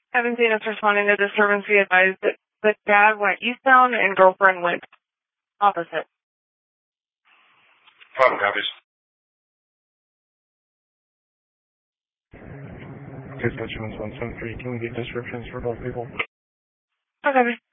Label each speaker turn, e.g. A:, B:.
A: Haven't seen us responding to disturbance. Be advised that the dad went eastbound and girlfriend went opposite.
B: Copies.
C: Dispatch 173, can we get descriptions for both people?
A: Okay.